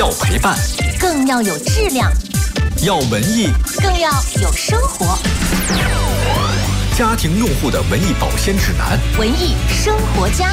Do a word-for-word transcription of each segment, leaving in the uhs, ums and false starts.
要陪伴， 更要有质量； 要文艺， 更要有生活。 家庭用户的文艺保鲜指南， 文艺生活家。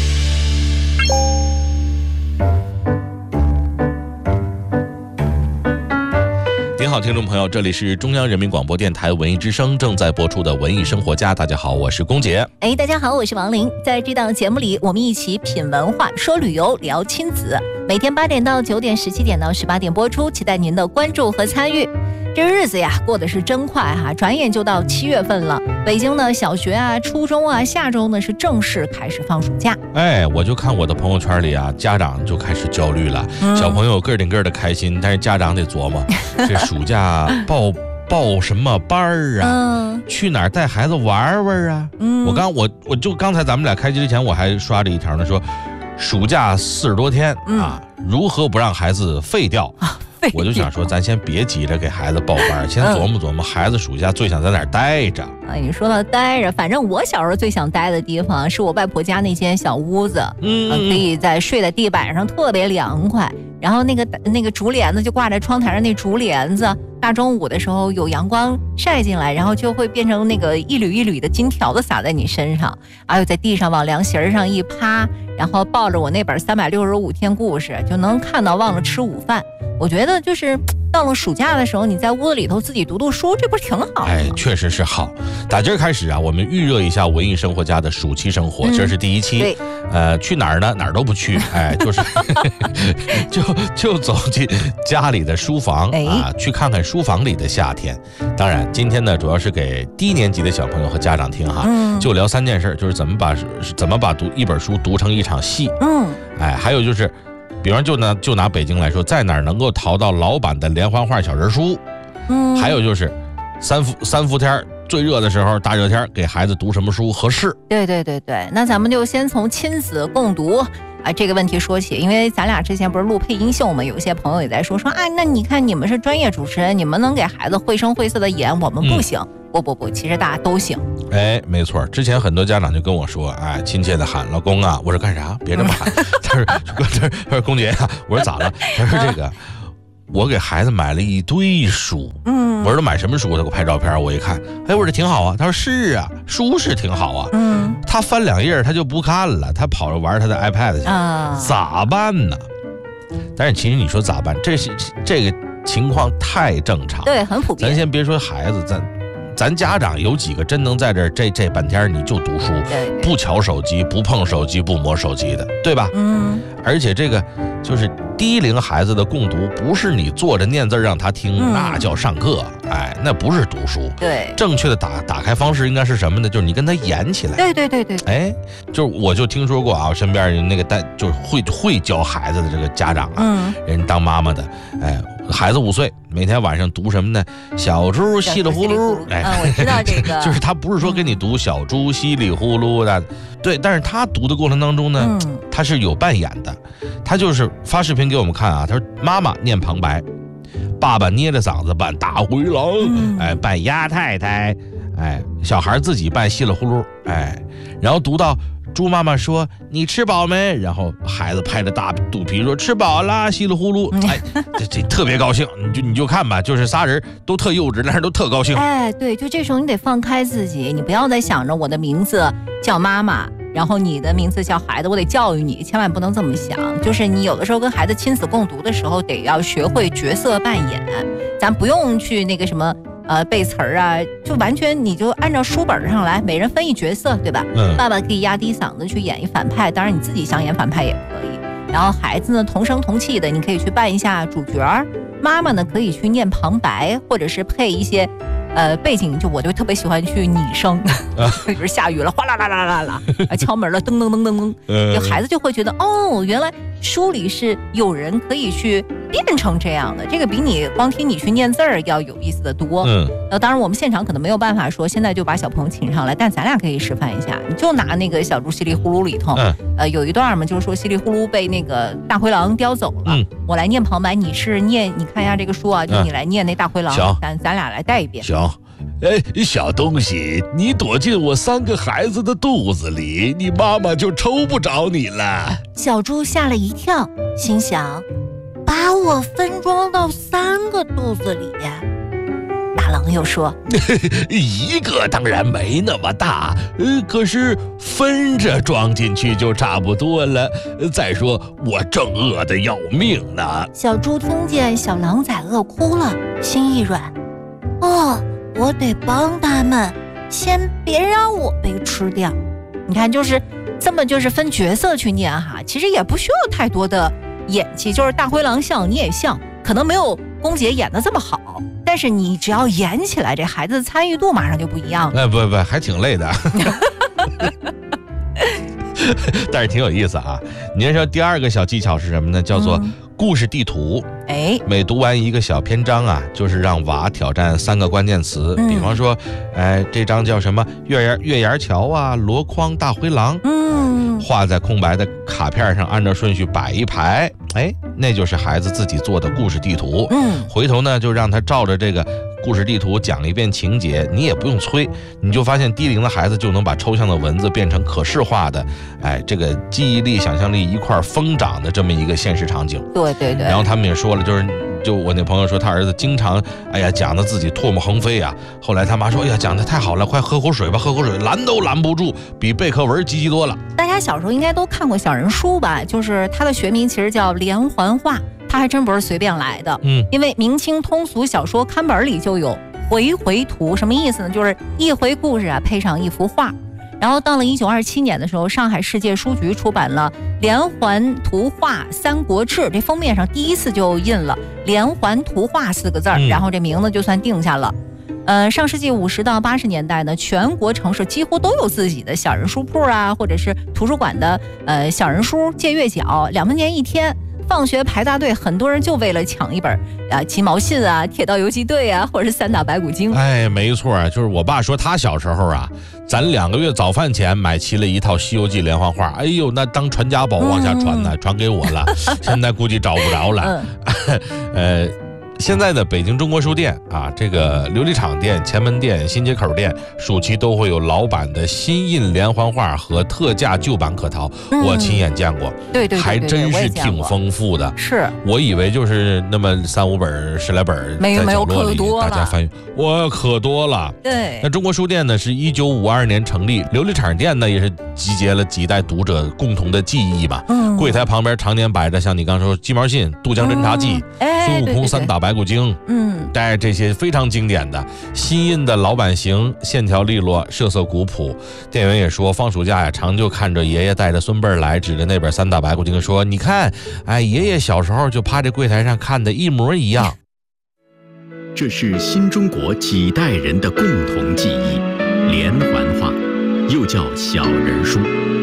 您好，听众朋友，这里是中央人民广播电台文艺之声正在播出的文艺生活家。大家好，我是龚杰。 哎，大家好，我是王琳。在这档节目里，我们一起品文化，说旅游，聊亲子。每天八点到九点，十七点到十八点播出，期待您的关注和参与。这日子呀，过得是真快哈，转眼就到七月份了。北京呢，小学啊、初中啊，下周呢是正式开始放暑假。 哎，我就看我的朋友圈里啊，家长就开始焦虑了。嗯、小朋友个顶个的开心，但是家长得琢磨，这暑假报报什么班儿啊？嗯、去哪儿带孩子玩玩啊？嗯、我刚我我就刚才咱们俩开机之前，我还刷着一条呢，说暑假四十多天、嗯、啊，如何不让孩子废掉？啊我就想说，咱先别急着给孩子报班，先琢磨琢磨，孩子暑假最想在哪儿待着。 啊，你说到待着，反正我小时候最想待的地方是我外婆家那间小屋子，嗯、啊，可以在睡在地板上，特别凉快。然后那个那个竹帘子就挂在窗台上，那竹帘子，大中午的时候有阳光晒进来，然后就会变成那个一缕一缕的金条子洒在你身上，还有在地上往凉席上一趴，然后抱着我那本三百六十五天故事，就能看到忘了吃午饭。我觉得就是到了暑假的时候，你在屋子里头自己读读书，这不是挺好的吗？ 哎，确实是好。打今儿开始啊，我们预热一下文艺生活家的暑期生活，嗯、这是第一期。 对， 呃，去哪儿呢？哪儿都不去，哎，就是就就走进家里的书房、哎、啊，去看看书房里的夏天。当然，今天呢，主要是给低年级的小朋友和家长听哈，嗯、就聊三件事，就是怎么把怎么把读一本书读成一场戏。嗯，哎，还有就是。比方就拿就拿北京来说，在哪儿能够淘到老版的连环画小人书？嗯，还有就是三伏三伏天最热的时候，大热天给孩子读什么书合适？ 对对对对，那咱们就先从亲子共读啊这个问题说起，因为咱俩之前不是录配音秀嘛，有些朋友也在说说啊，那你看你们是专业主持人，你们能给孩子绘声绘色的演，我们不行。嗯不不不，其实大家都行。 哎，没错，之前很多家长就跟我说，哎，亲切的喊老公啊，我说干啥？别这么喊。他说，他说龚姐呀，我说咋了？他说这个，我给孩子买了一堆书。嗯，我说买什么书？他给我拍照片，我一看，哎，我说这挺好啊。他说是啊，书是挺好啊。嗯，他翻两页他就不看了，他跑着玩他的 iPad 去，啊、咋办呢？但是其实你说咋办？这是这个情况太正常， 对，很普遍。 咱先别说孩子，咱。咱家长有几个真能在这这这半天你就读书，不瞧手机，不碰手机，不摸手机的，对吧？嗯。而且这个就是低龄孩子的共读，不是你坐着念字让他听，嗯、那叫上课，哎，那不是读书。 对。 正确的打打开方式应该是什么呢？就是你跟他演起来。 对对对对。 哎，就是我就听说过啊，我身边那个带就是会会教孩子的这个家长啊，嗯、人当妈妈的，哎。孩子五岁，每天晚上读什么呢？小猪稀里呼噜， 哎、嗯，我知道这个， 就是他不是说给你读小猪稀里呼噜的，对，但是他读的过程当中呢，嗯、他是有扮演的，他就是发视频给我们看啊，他说妈妈念旁白，爸爸捏着嗓子扮大灰狼，嗯、哎，扮鸭太太，哎，小孩自己扮稀里呼噜，哎，然后读到。猪妈妈说：“你吃饱没？”然后孩子拍着大肚皮说：“吃饱啦！”稀里呼噜，哎，这这特别高兴。你就你就看吧，就是仨人都特幼稚，但是都特高兴。 哎，对，就这时候你得放开自己，你不要再想着我的名字叫妈妈，然后你的名字叫孩子，我得教育你，千万不能这么想。就是你有的时候跟孩子亲子共读的时候，得要学会角色扮演，咱不用去那个什么。呃，背词儿啊，就完全你就按照书本上来，每人分一角色，对吧？嗯。爸爸可以压低嗓子去演一反派，当然你自己想演反派也可以。然后孩子呢，同声同气的，你可以去扮一下主角。妈妈呢，可以去念旁白，或者是配一些呃背景，就我就特别喜欢去拟声，比如下雨了，哗啦啦啦啦啦，敲门了，噔噔噔噔噔，就孩子就会觉得哦，原来书里是有人可以去。变成这样的，这个比你光听你去念字儿要有意思的多。嗯，那当然我们现场可能没有办法说现在就把小朋友请上来，但咱俩可以示范一下。你就拿那个小猪稀里呼噜里头，嗯、呃，有一段嘛，就是说稀里呼噜被那个大灰狼叼走了。嗯，我来念旁白，你是念，你看一下这个书啊，就你来念那大灰狼，嗯、咱咱俩来带一遍。 行。哎，小东西，你躲进我三个孩子的肚子里，你妈妈就抽不着你了。 小猪吓了一跳，心想：爸把我分装到三个肚子里。大狼又说， 一个当然没那么大，呃，可是分着装进去就差不多了。再说我正饿得要命呢。 小猪听见小狼崽饿哭了，心一软，哦，我得帮他们，先别让我被吃掉。你看，就是这么就是分角色去念哈，其实也不需要太多的演技，就是大灰狼像你也像，可能没有龚姐演得这么好，但是你只要演起来，这孩子的参与度马上就不一样了。 哎，不不，还挺累的。但是挺有意思啊。您说第二个小技巧是什么呢？叫做故事地图。 哎、 嗯，每读完一个小篇章啊，就是让娃挑战三个关键词。嗯、比方说，哎，这章叫什么？月牙月牙桥啊，箩筐大灰狼。嗯，画在空白的卡片上，按照顺序摆一排。哎，那就是孩子自己做的故事地图。嗯，回头呢，就让他照着这个故事地图讲一遍情节，你也不用催，你就发现低龄的孩子就能把抽象的文字变成可视化的，哎，这个记忆力、想象力一块疯长的这么一个现实场景。 对对对。 然后他们也说了，就是就我那朋友说，他儿子经常哎呀讲的自己唾沫横飞啊。后来他妈说，哎呀讲的太好了，快喝口水吧，喝口水，拦都拦不住，比贝壳文积极多了。 大家小时候应该都看过小人书吧？就是它的学名其实叫连环画。它还真不是随便来的，嗯，因为明清通俗小说刊本里就有回回图，什么意思呢？就是一回故事啊配上一幅画。然后到了一九二七年的时候，上海世界书局出版了《连环图画三国志》，这封面上第一次就印了“连环图画”四个字儿，然后这名字就算定下了。呃，上世纪五十到八十年代呢，全国城市几乎都有自己的小人书铺啊，或者是图书馆的呃小人书借阅角，两分钱一天。放学排大队，很多人就为了抢一本啊《鸡毛信》啊、《铁道游击队》啊，或者是《三打白骨精》。 哎，没错啊，就是我爸说他小时候啊，咱两个月早饭钱买齐了一套《西游记》连环画，哎呦，那当传家宝往下传呢，嗯、传给我了，现在估计找不着了。嗯、呃。现在的北京中国书店啊，这个琉璃厂店、前门店、新街口店，暑期都会有老版的新印连环画和特价旧版可淘，嗯、我亲眼见过， 对对对对对， 还真是挺丰富的。 是， 我以为就是那么三五本、十来本， 没有没有，可多了， 大家翻阅，哇，可多了。 对， 那中国书店呢，是一九五二年成立，琉璃厂店呢也是集结了几代读者共同的记忆吧。嗯，柜台旁边常年摆着像你刚说《鸡毛信》《渡江侦察记》 嗯、哎， 孙悟空三打白骨精，嗯，带这些非常经典的新印的老版型，线条利落，色色古朴。店员也说，放暑假呀，常就看着爷爷带着孙辈儿来，指着那本三打白骨精说：“你看，哎，爷爷小时候就趴这柜台上看的一模一样。” 这是新中国几代人的共同记忆，连环画，又叫小人书。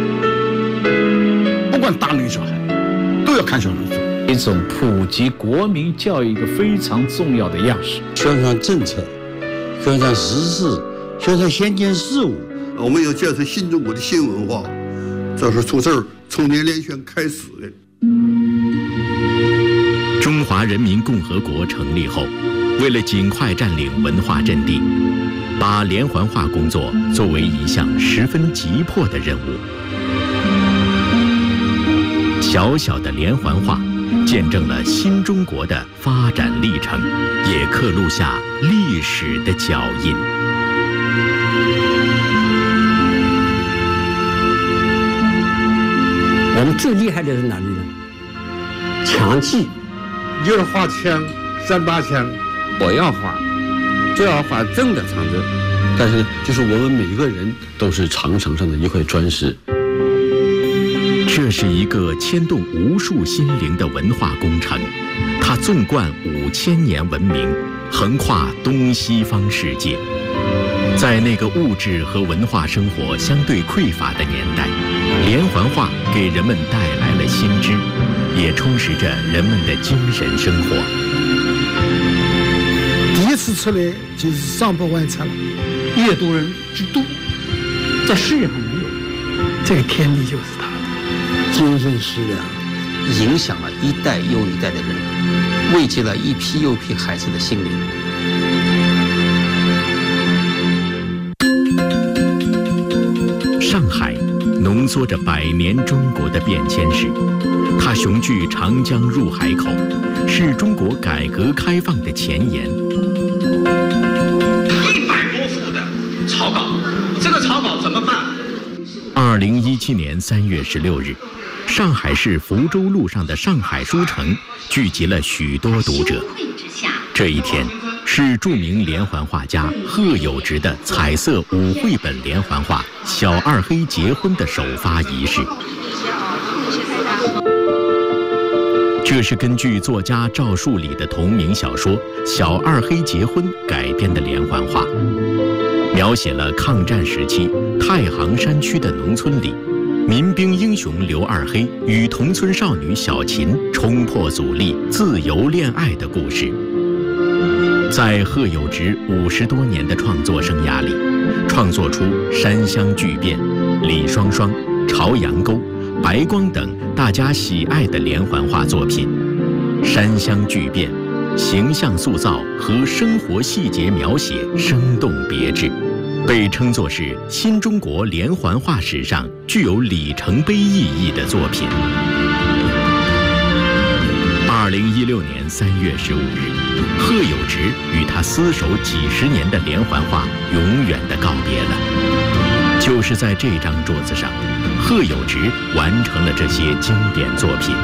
不管大人小孩，都要看小人书。 一种普及国民教育一个非常重要的样式， 宣传政策，宣传时事，宣传先进事物。 我们要建设新中国的新文化，这是从这儿从年连选开始的。 中华人民共和国成立后，为了尽快占领文化阵地，把连环画工作作为一项十分急迫的任务。小小的连环画见证了新中国的发展历程，也刻录下历史的脚印。 我们最厉害的是哪里呢？强记， 一人画枪，三八枪， 我要画，就要画正的长针。但是，就是我们每一个人都是长城上的一块砖石。 这是一个牵动无数心灵的文化工程，它纵贯五千年文明，横跨东西方世界。在那个物质和文化生活相对匮乏的年代，连环画给人们带来了新知，也充实着人们的精神生活。 第一次出来就是上百万册了，阅读人之多，在世界上没有，这个天地就是他的。精神食粮影响了一代又一代的人，慰藉了一批又一批孩子的心灵。 上海浓缩着百年中国的变迁史，它雄踞长江入海口，是是中国改革开放的前沿。 一百多幅的草稿，这个草稿怎么办？ 二零一七年三月十六日，上海市福州路上的上海书城聚集了许多读者。这一天是著名连环画家贺有直的彩色五绘本连环画《小二黑结婚》的首发仪式。这是根据作家赵树理的同名小说《小二黑结婚》改编的连环画，描写了抗战时期太行山区的农村里，民兵英雄刘二黑与同村少女小琴冲破阻力、自由恋爱的故事。在贺有直五十多年的创作生涯里，创作出《山乡巨变》、《李双双》、《朝阳沟》、《白光》等大家喜爱的连环画作品。《山乡巨变》形象塑造和生活细节描写生动别致，被称作是新中国连环画史上具有里程碑意义的作品。二零一六年三月十五日，贺有直与他厮守几十年的连环画永远地告别了。就是在这张桌子上，贺有直完成了这些经典作品。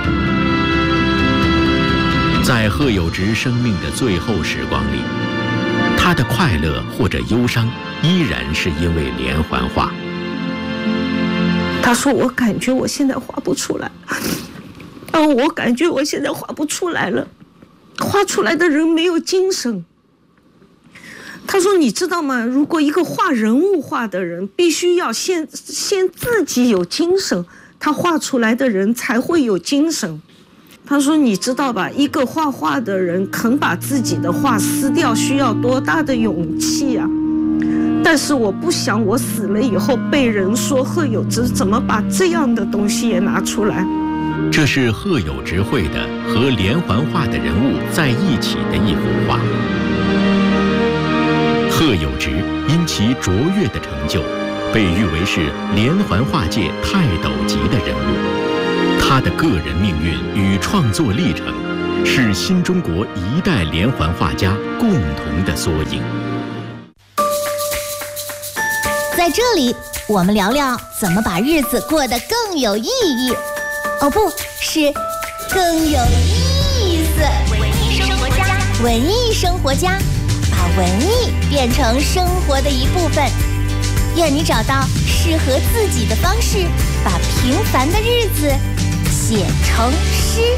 在贺有直生命的最后时光里，他的快乐或者忧伤依然是因为连环画。 他说我感觉我现在画不出来，啊，我感觉我现在画不出来了，画出来的人没有精神。他说你知道吗，如果一个画人物画的人必须要先先自己有精神，他画出来的人才会有精神。他说你知道吧，一个画画的人肯把自己的画撕掉需要多大的勇气啊，但是我不想我死了以后被人说贺有直怎么把这样的东西也拿出来。 这是贺有直绘的和连环画的人物在一起的一幅画。贺有直因其卓越的成就，被誉为是连环画界泰斗级的人物。他的个人命运与创作历程，是新中国一代连环画家共同的缩影。 在这里，我们聊聊怎么把日子过得更有意义。哦，不是，更有意思。文艺生活家，文艺生活家，把文艺变成生活的一部分。愿你找到适合自己的方式，把平凡的日子写成诗。